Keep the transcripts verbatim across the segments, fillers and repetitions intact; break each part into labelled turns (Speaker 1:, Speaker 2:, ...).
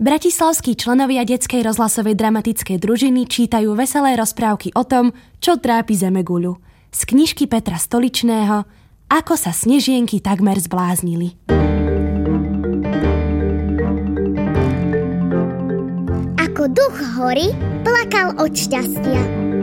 Speaker 1: Bratislavskí členovia detskej rozhlasovej dramatickej družiny čítajú veselé rozprávky o tom, čo trápi zemeguľu. Z knižky Petra Stoličného Ako sa snežienky takmer zbláznili.
Speaker 2: Ako duch hory plakal od šťastia.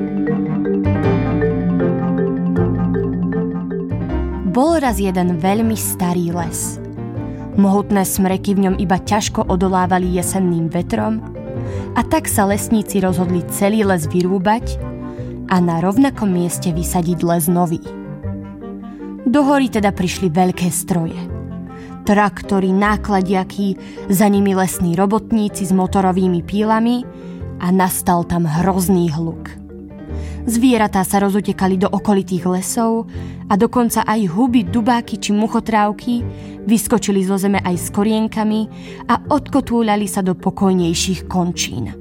Speaker 3: Bol raz jeden veľmi starý les. Mohutné smreky v ňom iba ťažko odolávali jesenným vetrom a tak sa lesníci rozhodli celý les vyrúbať a na rovnakom mieste vysadiť les nový. Do hory teda prišli veľké stroje. Traktory, nákladiaky, za nimi lesní robotníci s motorovými pílami a nastal tam hrozný hluk. Zvieratá sa rozutekali do okolitých lesov a dokonca aj huby, dubáky či muchotrávky vyskočili zo zeme aj s korienkami a odkotúľali sa do pokojnejších končín.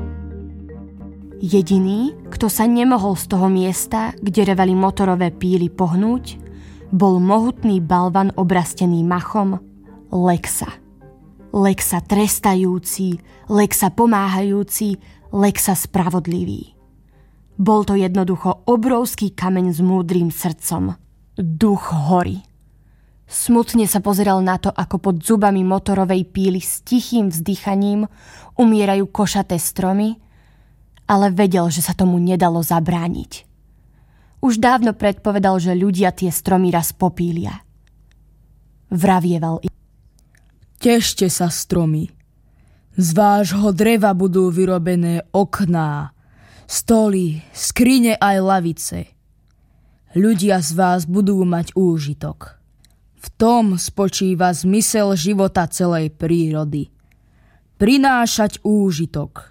Speaker 3: Jediný, kto sa nemohol z toho miesta, kde revali motorové píly, pohnúť, bol mohutný balvan obrastený machom Lexa. Lexa trestajúci, Lexa pomáhajúci, Lexa spravodlivý. Bol to jednoducho obrovský kameň s múdrym srdcom. Duch hory. Smutne sa pozeral na to, ako pod zubami motorovej píly s tichým vzdychaním umierajú košaté stromy, ale vedel, že sa tomu nedalo zabrániť. Už dávno predpovedal, že ľudia tie stromy raz popília. Vravieval im.
Speaker 4: Tešte sa, stromy. Z vášho dreva budú vyrobené okná, stoly, skrine aj lavice. Ľudia z vás budú mať úžitok. V tom spočíva zmysel života celej prírody. Prinášať úžitok.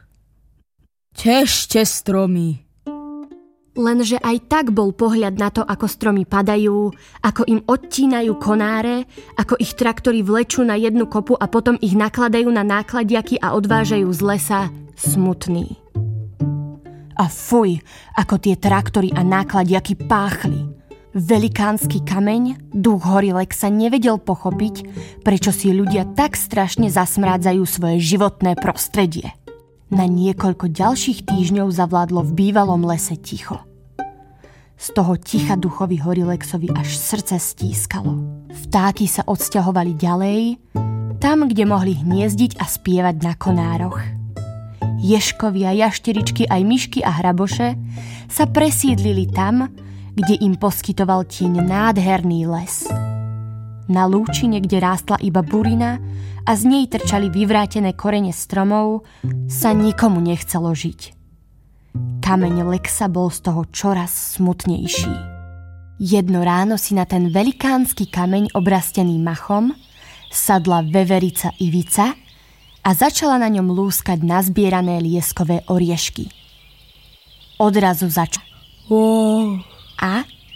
Speaker 4: Tešte, stromy.
Speaker 3: Lenže aj tak bol pohľad na to, ako stromy padajú, ako im odtínajú konáre, ako ich traktory vlečú na jednu kopu a potom ich nakladajú na nákladiaky a odvážajú z lesa, smutný. A fuj, ako tie traktory a nákladiaky páchli. Velikánsky kameň, duch hory Lexa nevedel pochopiť, prečo si ľudia tak strašne zasmrádzajú svoje životné prostredie. Na niekoľko ďalších týždňov zavládlo v bývalom lese ticho. Z toho ticha duchovi hory Lexovi až srdce stískalo. Vtáky sa odsťahovali ďalej, tam, kde mohli hniezdiť a spievať na konároch. Ježkovia, jašteričky, aj myšky a hraboše sa presídlili tam, kde im poskytoval tieň nádherný les. Na lúčine, kde rástla iba burina a z nej trčali vyvrátené korene stromov, sa nikomu nechcelo žiť. Kameň Lexa bol z toho čoraz smutnejší. Jedno ráno si na ten velikánsky kameň obrastený machom sadla veverica Ivica a začala na ňom lúskať nazbierané lieskové oriešky. Odrazu začala.
Speaker 4: Oh.
Speaker 3: A